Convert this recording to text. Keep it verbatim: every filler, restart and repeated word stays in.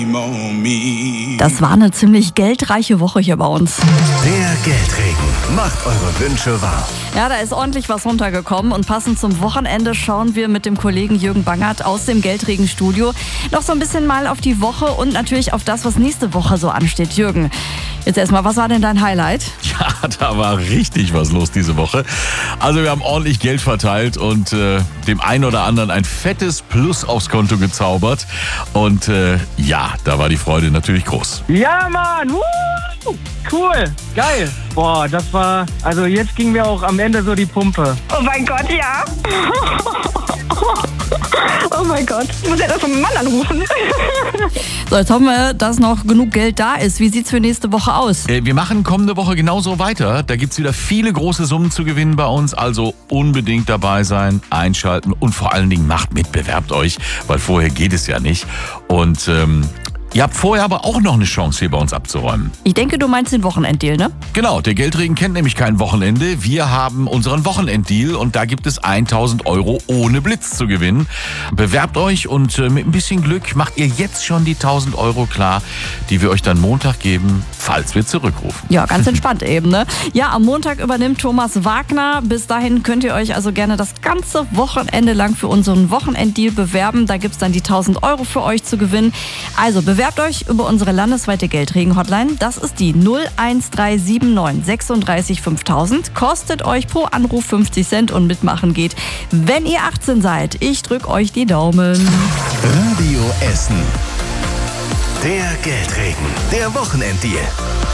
Das war eine ziemlich geldreiche Woche hier bei uns. Der Geldregen macht eure Wünsche wahr. Ja, da ist ordentlich was runtergekommen und passend zum Wochenende schauen wir mit dem Kollegen Jürgen Bangert aus dem Geldregen-Studio noch so ein bisschen mal auf die Woche und natürlich auf das, was nächste Woche so ansteht. Jürgen, jetzt erstmal, was war denn dein Highlight? Ja, da war richtig was los diese Woche. Also wir haben ordentlich Geld verteilt und äh, dem einen oder anderen ein fettes Plus aufs Konto gezaubert. Und äh, ja, da war die Freude natürlich groß. Ja, Mann! Woo! Cool! Geil! Boah, das war... Also jetzt ging mir auch am Ende so die Pumpe. Oh mein Gott, ja. Oh mein Gott, ich muss ja das vom Mann anrufen. So, jetzt hoffen wir, dass noch genug Geld da ist. Wie sieht's für nächste Woche aus? Äh, wir machen kommende Woche genauso weiter. Da gibt's wieder viele große Summen zu gewinnen bei uns. Also unbedingt dabei sein, einschalten und vor allen Dingen macht mit, bewerbt euch, weil vorher geht es ja nicht. Und ähm, ihr habt vorher aber auch noch eine Chance, hier bei uns abzuräumen. Ich denke, du meinst den Wochenenddeal, ne? Genau, der Geldregen kennt nämlich kein Wochenende. Wir haben unseren Wochenenddeal und da gibt es tausend Euro ohne Blitz zu gewinnen. Bewerbt euch und äh, mit ein bisschen Glück macht ihr jetzt schon die tausend Euro klar, die wir euch dann Montag geben, falls wir zurückrufen. Ja, ganz entspannt eben, ne? Ja, am Montag übernimmt Thomas Wagner. Bis dahin könnt ihr euch also gerne das ganze Wochenende lang für unseren Wochenenddeal bewerben. Da gibt's dann die tausend Euro für euch zu gewinnen. Also bewerbt euch über unsere landesweite Geldregen-Hotline. Das ist die null eins drei sieben neun sechsunddreißig fünftausend. Kostet euch pro Anruf fünfzig Cent und mitmachen geht, wenn ihr achtzehn seid. Ich drück euch die Daumen. Radio Essen. Der Geldregen, der Wochenenddeal.